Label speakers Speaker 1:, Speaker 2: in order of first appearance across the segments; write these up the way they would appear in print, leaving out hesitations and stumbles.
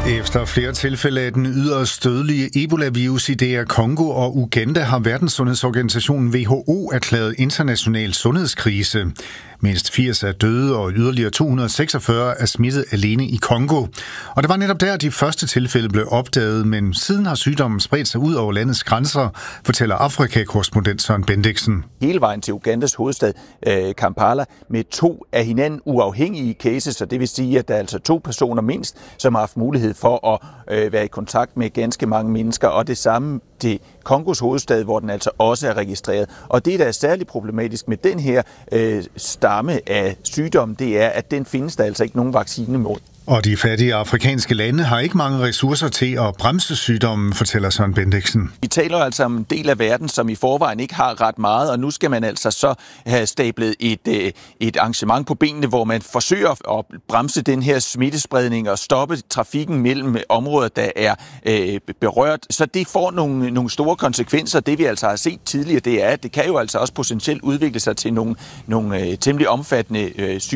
Speaker 1: Efter flere tilfælde af den yderst dødelige Ebola-virus i DR Congo og Uganda har Verdenssundhedsorganisationen WHO erklæret international sundhedskrise. Mindst 80 er døde, og yderligere 246 er smittet alene i Kongo. Og det var netop der, de første tilfælde blev opdaget, men siden har sygdommen spredt sig ud over landets grænser, fortæller Afrika-korrespondent Søren Bendiksen.
Speaker 2: Hele vejen til Ugandas hovedstad Kampala med 2 af hinanden uafhængige cases, og det vil sige, at der er altså 2 personer mindst, som har haft mulighed for at være i kontakt med ganske mange mennesker, og det samme til Kongos hovedstad, hvor den altså også er registreret. Og det, der er særligt problematisk med den her stamme af sygdommen, det er, at den findes der altså ikke nogen vaccine mod.
Speaker 1: Og de fattige afrikanske lande har ikke mange ressourcer til at bremse sygdommen, fortæller Søren Bendiksen.
Speaker 2: Vi taler altså om en del af verden, som i forvejen ikke har ret meget, og nu skal man altså så have stablet et arrangement på benene, hvor man forsøger at bremse den her smittespredning og stoppe trafikken mellem områder, der er berørt. Så det får nogle store konsekvenser. Det vi altså har set tidligere, det er, at det kan jo altså også potentielt udvikle sig til nogle temmelig omfattende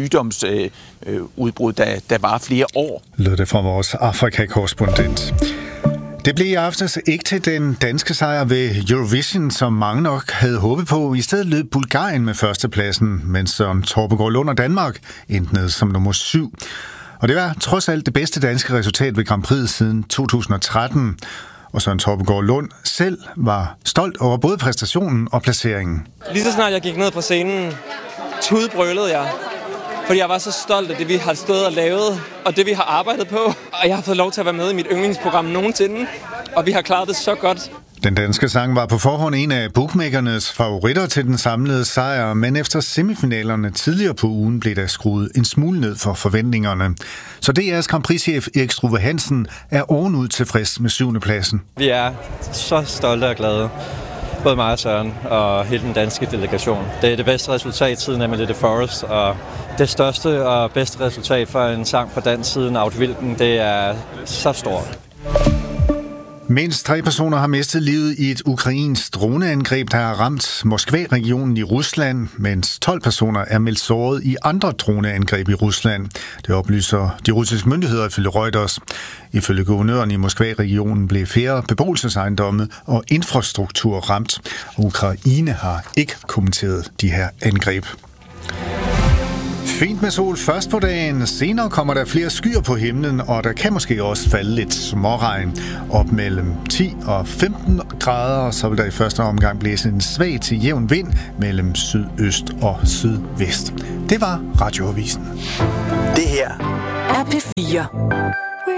Speaker 2: sygdomsudbrud, der var flere år.
Speaker 1: Lød det fra vores Afrika-korrespondent. Det blev i aftes ikke til den danske sejr ved Eurovision, som mange nok havde håbet på. I stedet løb Bulgarien med førstepladsen, mens Søren Torpegaard Lund og Danmark endte ned som nummer 7. Og det var trods alt det bedste danske resultat ved Grand Prix siden 2013. Og Søren Torpegaard Lund selv var stolt over både præstationen og placeringen.
Speaker 3: Lige så snart jeg gik ned fra scenen, tudbrølede jeg. Fordi jeg var så stolt af det, vi har stået og lavet, og det, vi har arbejdet på. Og jeg har fået lov til at være med i mit yndlingsprogram nogensinde, og vi har klaret det så godt.
Speaker 1: Den danske sang var på forhånd en af bookmakernes favoritter til den samlede sejr, men efter semifinalerne tidligere på ugen blev der skruet en smule ned for forventningerne. Så DR's Grand Prix-chef Erik Struve Hansen er ovenud tilfreds med 7. pladsen.
Speaker 4: Vi er så stolte og glade. Både mig og Søren og hele den danske delegation. Det er det bedste resultat siden Emily the Forest, og det største og bedste resultat for en sang på dansk siden Outvilken, det er så stort.
Speaker 1: Mindst 3 personer har mistet livet i et ukrainsk droneangreb, der har ramt Moskva-regionen i Rusland, mens 12 personer er meldt såret i andre droneangreb i Rusland. Det oplyser de russiske myndigheder ifølge Reuters. Ifølge guvernøren i Moskva-regionen blev flere beboelsesejendomme og infrastruktur ramt. Ukraine har ikke kommenteret de her angreb. Fint med sol først på dagen. Senere kommer der flere skyer på himlen, og der kan måske også falde lidt småregn. Op mellem 10 og 15 grader, så vil der i første omgang blæse en svag til jævn vind mellem sydøst og sydvest. Det var Radioavisen.
Speaker 5: Det her er P4.